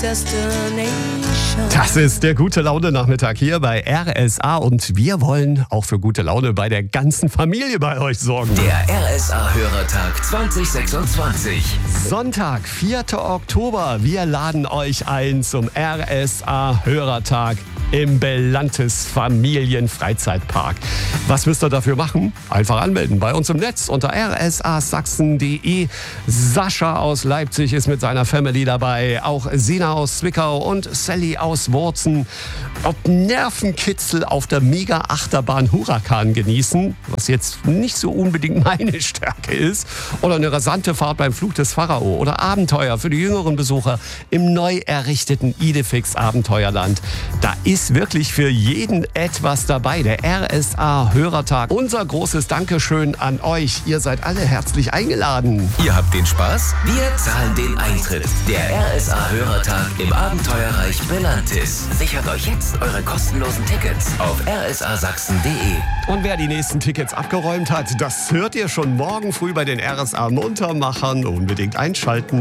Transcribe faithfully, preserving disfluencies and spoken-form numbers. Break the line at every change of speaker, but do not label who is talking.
Das ist der Gute-Laune-Nachmittag hier bei R S A und wir wollen auch für gute Laune bei der ganzen Familie bei euch sorgen.
Der R S A-Hörertag zwanzig sechsundzwanzig.
Sonntag, vierter Oktober. Wir laden euch ein zum R S A-Hörertag im Belantes Familienfreizeitpark. Was müsst ihr dafür machen? Einfach anmelden bei uns im Netz unter r s a sachsen punkt d e. Sascha aus Leipzig ist mit seiner Family dabei, auch Sina aus Zwickau und Sally aus Wurzen. Ob Nervenkitzel auf der Mega-Achterbahn Huracan genießen, was jetzt nicht so unbedingt meine Stärke ist, oder eine rasante Fahrt beim Flug des Pharao oder Abenteuer für die jüngeren Besucher im neu errichteten Idefix Abenteuerland. Da ist wirklich für jeden etwas dabei. Der R S A-Hörertag. Unser großes Dankeschön an euch. Ihr seid alle herzlich eingeladen.
Ihr habt den Spaß? Wir zahlen den Eintritt. Der R S A-Hörertag im Abenteuerreich Belantis. Sichert euch jetzt eure kostenlosen Tickets auf r s a sachsen punkt d e.
Und wer die nächsten Tickets abgeräumt hat, das hört ihr schon morgen früh bei den R S A Muntermachern. Unbedingt einschalten.